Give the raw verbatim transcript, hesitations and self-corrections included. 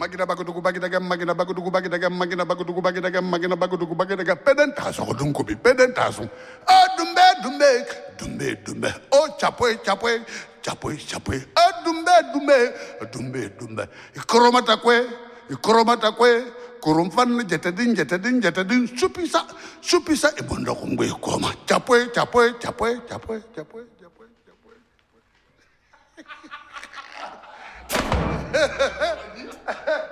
magina bagudugu bagida gam magina bagudugu bagida gam magina bagudugu bagida gam magina bagudugu bagida gam pedenta so dunko bi pedenta so ah dumbe dumbe dumbe dumbe oh chapoy chapoy chapoy chapoy ah dumbe dumbe dumbe dumbe ikromata kwe ikromata kwe kurumfan jetadin jetadin jetadin supisa supisa ibondo kungwe koma chapoy chapoy chapoy chapoy chapoy chapoy chapoy